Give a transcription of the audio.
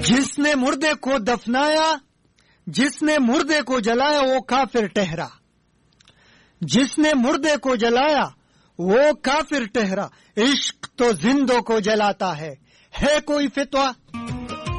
जिसने मुर्दे को दफनाया, जिसने मुर्दे को जलाया वो काफिर ठहरा। जिसने मुर्दे को जलाया वो काफिर ठहरा। इश्क तो जिंदों को जलाता है कोई फितवा?